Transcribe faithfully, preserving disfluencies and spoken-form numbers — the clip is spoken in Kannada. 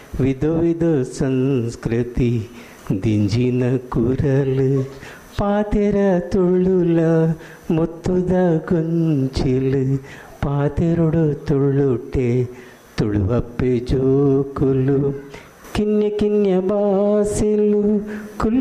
ವಿಧ ವಿಧ ಸಂಸ್ಕೃತಿ ದಿಂಜಿನ ಕುರಲು ಪಾತೆರ ತುಳುಲ ಮುತ್ತುದ ಗೊಂಚಿಲು ಪಾತೆರೊಡು ತುಳುಟೆ ತುಳುವಪ್ಪೆ ಜೋಕುಲು ಕಿನ್ಯ ಕಿನ್ಯ ಬಾಸಿಲು ಕುಲ್